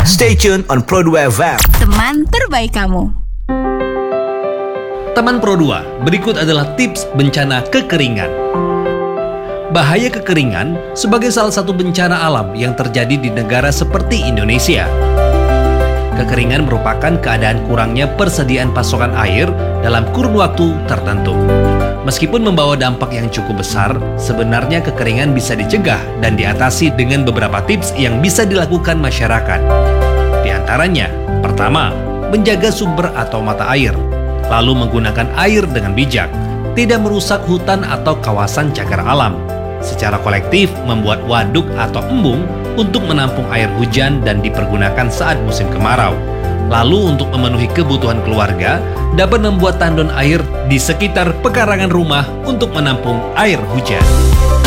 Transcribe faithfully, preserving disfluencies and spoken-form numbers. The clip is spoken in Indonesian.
Stay tuned on Pro dua F M. Teman terbaik kamu. Teman Pro dua, berikut adalah tips bencana kekeringan. Bahaya kekeringan sebagai salah satu bencana alam yang terjadi di negara seperti Indonesia. Kekeringan merupakan keadaan kurangnya persediaan pasokan air dalam kurun waktu tertentu. Meskipun membawa dampak yang cukup besar, sebenarnya kekeringan bisa dicegah dan diatasi dengan beberapa tips yang bisa dilakukan masyarakat. Di antaranya, pertama, menjaga sumber atau mata air, lalu menggunakan air dengan bijak, tidak merusak hutan atau kawasan cagar alam. Secara kolektif, membuat waduk atau embung untuk menampung air hujan dan dipergunakan saat musim kemarau. Lalu untuk memenuhi kebutuhan keluarga, dapat membuat tandon air di sekitar pekarangan rumah untuk menampung air hujan.